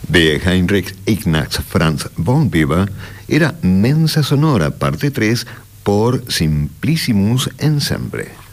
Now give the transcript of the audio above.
de Heinrich Ignaz Franz von Weber era Mensa Sonora, parte 3, por Simplicissimus Ensemble.